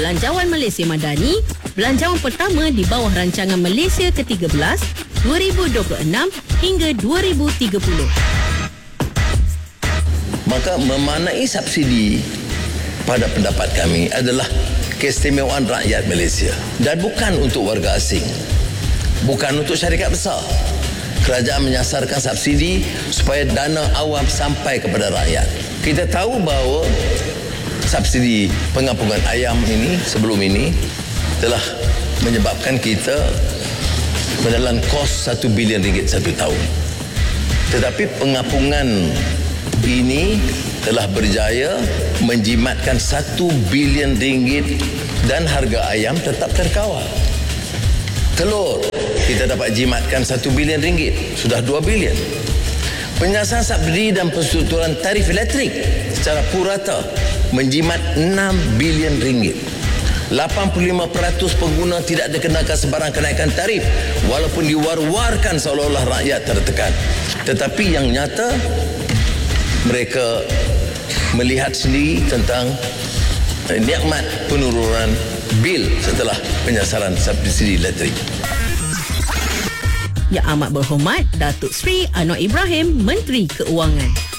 Belanjawan Malaysia Madani, belanjawan pertama di bawah rancangan Malaysia ke-13 2026 hingga 2030. Maka memaknai subsidi pada pendapat kami adalah keistimewaan rakyat Malaysia dan bukan untuk warga asing, bukan untuk syarikat besar. Kerajaan menyasarkan subsidi supaya dana awam sampai kepada rakyat. Kita tahu bahawa subsidi pengampungan ayam ini sebelum ini telah menyebabkan kita menelan kos RM1 bilion satu tahun. Tetapi pengampungan ini telah berjaya menjimatkan RM1 bilion dan harga ayam tetap terkawal. Telur kita dapat jimatkan RM1 bilion, sudah RM2 bilion. Penyiasan subsidi dan perstrukturan tarif elektrik secara purata menjimat RM6 bilion. 85% pengguna tidak dikenakan sebarang kenaikan tarif walaupun diwar-warkan seolah-olah rakyat tertekan. Tetapi yang nyata mereka melihat sendiri tentang nikmat penurunan bil setelah penyasaran subsidi elektrik. Yang amat berhormat Datuk Seri Anwar Ibrahim, Menteri Keuangan.